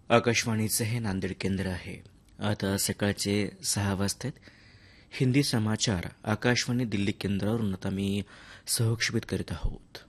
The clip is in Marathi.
आकाशवाणीचे हे नांदेड केंद्र आहे. आता सकाळचे 6 वाजतात. हिंदी समाचार आकाशवाणी दिल्ली केंद्रावरून आता मी सहक्षेपित करीत आहोत.